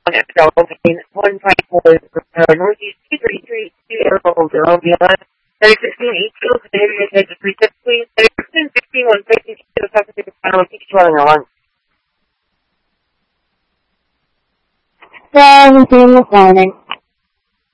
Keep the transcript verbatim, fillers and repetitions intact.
one five four, uh, Northeast two thirty-three, two Airport, zero, beyond, thirty sixteen, eight kilos, the area is specifically, thirty sixteen, sixteen, one sixty, two, seven, final, six, twelve, and one. seventeen, morning.